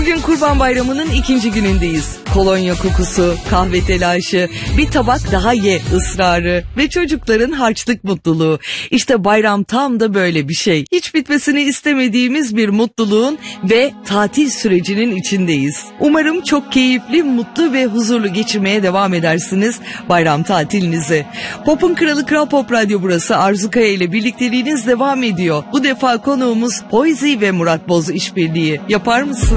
Bugün Kurban Bayramı'nın ikinci günündeyiz. Kolonya kokusu, kahve telaşı, bir tabak daha ye ısrarı ve çocukların harçlık mutluluğu. İşte bayram tam da böyle bir şey. Hiç bitmesini istemediğimiz bir mutluluğun ve tatil sürecinin içindeyiz. Umarım çok keyifli, mutlu ve huzurlu geçirmeye devam edersiniz bayram tatilinizi. Pop'un Kralı Kral Pop Radyo burası. Arzu Kaya ile birlikteliğiniz devam ediyor. Bu defa konuğumuz Poyzi ve Murat Boz işbirliği. Yapar mısın?